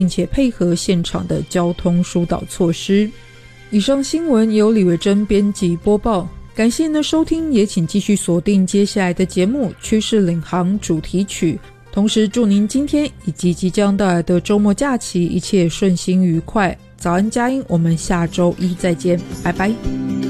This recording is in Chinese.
并且配合现场的交通疏导措施。以上新闻由李维珍编辑播报，感谢您的收听，也请继续锁定接下来的节目《趋势领航》主题曲。同时祝您今天以及即将到来的周末假期一切顺心愉快。早安佳音，我们下周一再见，拜拜。